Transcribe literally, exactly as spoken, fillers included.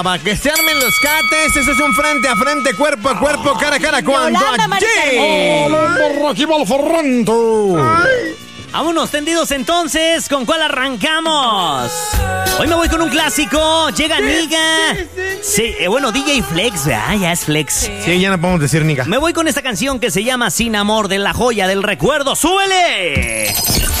Para que se armen los cates, eso es un frente a frente, cuerpo a cuerpo, cara a cara, cuando allí. Vámonos tendidos entonces, ¿con cuál arrancamos? Hoy me voy con un clásico, llega Niga. Sí, eh, bueno, D J Flex, ah, ya es Flex. Sí, ya no podemos decir Niga. Me voy con esta canción que se llama Sin Amor, de La Joya del Recuerdo. ¡Súbele!